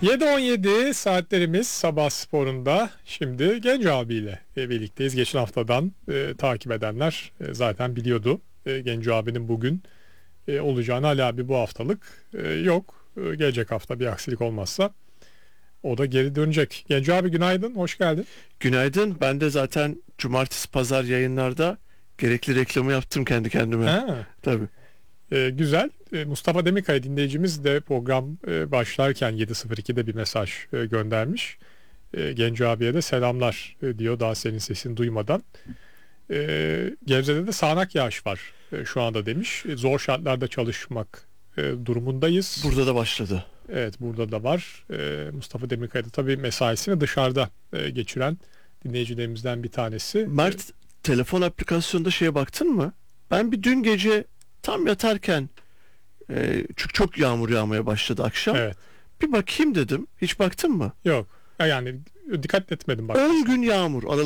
7:17 saatlerimiz sabah sporunda. Şimdi Genco abiyle birlikteyiz. Geçen haftadan takip edenler zaten biliyordu. Genco abinin bugün olacağını. Ali abi bu haftalık yok. Gelecek hafta bir aksilik olmazsa o da geri dönecek. Genco abi günaydın, hoş geldin. Günaydın. Ben de zaten cumartesi pazar yayınlarda gerekli reklamı yaptım kendi kendime. Ha. Tabii. Güzel. Mustafa Demikaya dinleyicimiz de program başlarken 7:02'de bir mesaj göndermiş. Genco abiye de selamlar diyor daha senin sesini duymadan. Gebze'de de sağanak yağış var şu anda demiş. Zor şartlarda çalışmak durumundayız. Burada da başladı. Evet, burada da var. Mustafa Demirkaya da tabii mesaisini dışarıda geçiren dinleyicilerimizden bir tanesi. Mert, telefon aplikasyonunda şeye baktın mı? Ben bir dün gece tam yatarken çünkü çok yağmur yağmaya başladı akşam. Evet. Bir bakayım dedim. Hiç baktın mı? Yok. Yani dikkat etmedim bak. 10 gün yağmur.